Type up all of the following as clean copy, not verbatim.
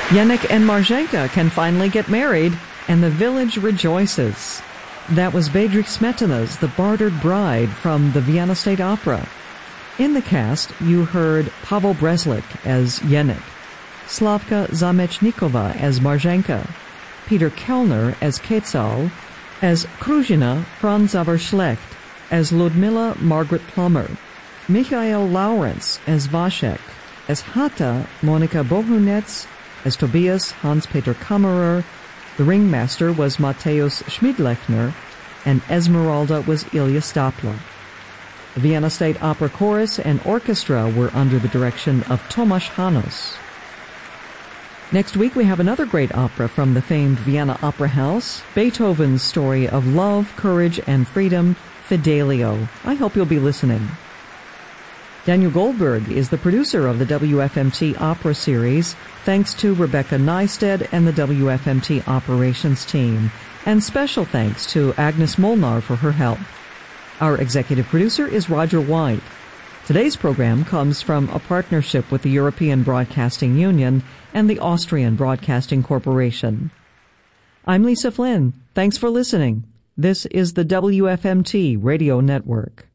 Yannick and Marzenka can finally get married, and the village rejoices. That was Bedřich Smetana's The Bartered Bride from the Vienna State Opera. In the cast, you heard Pavel Breslik as Yannick, Slavka Zamechnikova as Marzenka, Peter Kellner as Quetzal, as Kruzhina Franz Zaverschlecht, as Ludmilla Margaret Plummer, Michael Lawrence as Vashek, as Hata Monika Bohunetz, as Tobias Hans-Peter Kammerer. The ringmaster was Mateusz Schmidlechner, and Esmeralda was Ilya Stapla. The Vienna State Opera Chorus and Orchestra were under the direction of Tomasz Hanos. Next week we have another great opera from the famed Vienna Opera House, Beethoven's story of love, courage, and freedom, Fidelio. I hope you'll be listening. Daniel Goldberg is the producer of the WFMT Opera Series, thanks to Rebecca Neisted and the WFMT Operations team, and special thanks to Agnes Molnar for her help. Our executive producer is Roger White. Today's program comes from a partnership with the European Broadcasting Union and the Austrian Broadcasting Corporation. I'm Lisa Flynn. Thanks for listening. This is the WFMT Radio Network.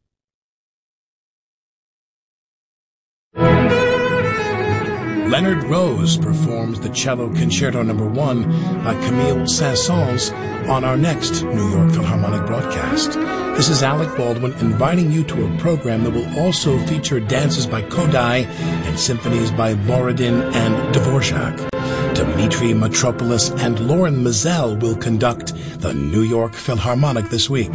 Leonard Rose performs the Cello Concerto No. 1 by Camille Saint-Saëns on our next New York Philharmonic broadcast. This is Alec Baldwin inviting you to a program that will also feature dances by Kodály and symphonies by Borodin and Dvorak. Dmitri Mitropoulos and Lauren Mizell will conduct the New York Philharmonic this week.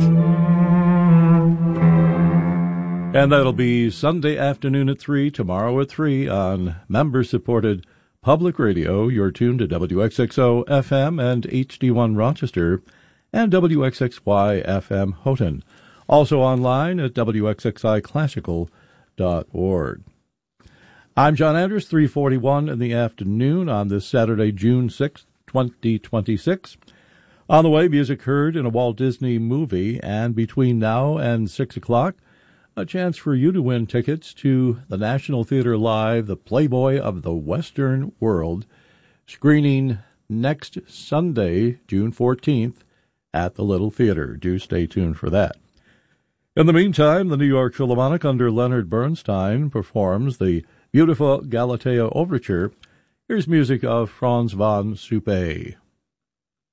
And that'll be Sunday afternoon at 3, tomorrow at 3 on member-supported public radio. You're tuned to WXXO FM and HD1 Rochester and WXXY FM Houghton. Also online at WXXIClassical.org. I'm John Andrews, 3:41 in the afternoon on this Saturday, June 6, 2026. On the way, music heard in a Walt Disney movie, and between now and 6 o'clock, a chance for you to win tickets to the National Theater Live, The Playboy of the Western World, screening next Sunday, June 14th, at the Little Theater. Do stay tuned for that. In the meantime, the New York Philharmonic under Leonard Bernstein performs the beautiful Galatea Overture. Here's music of Franz von Suppé.